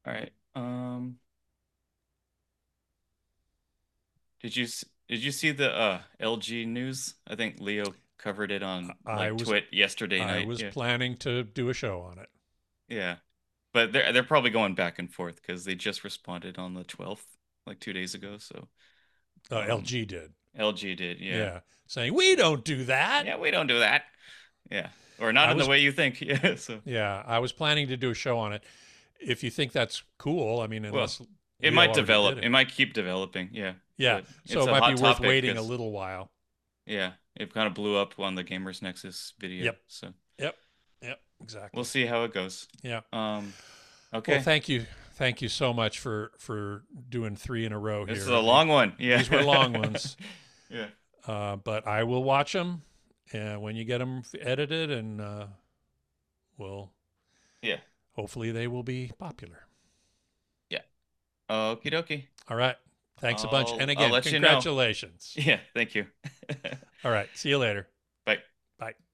All right. Did you see the LG news? I think Leo covered it on I like was Twit yesterday I night. was Yeah. planning to do a show on it. Yeah. But they're probably going back and forth because they just responded on the 12th, like 2 days ago. So um LG did. LG did, yeah. Yeah, saying we don't do that. Yeah, we don't do that. Yeah. Or not I in the was way you think. Yeah. So yeah, I was planning to do a show on it. If you think that's cool, I mean, well, unless it Leo might already develop. did It it. might keep developing. Yeah. Yeah, But so it's it a might be hot worth topic waiting a because little while. yeah, it kind of blew up on the Gamers Nexus video. Yep, So yep, yep, we'll exactly. see how it goes. Yeah. Um, Well, okay. thank you so much for doing three in a row This is here. a long one. Yeah. These were long ones, Yeah. but I will watch them when you get them edited, and well, Yeah. hopefully they will be popular. Yeah. Okie dokie. All right. Thanks a bunch. And I'll again, let you know. congratulations. Yeah, thank you. All right. See you later. Bye. Bye.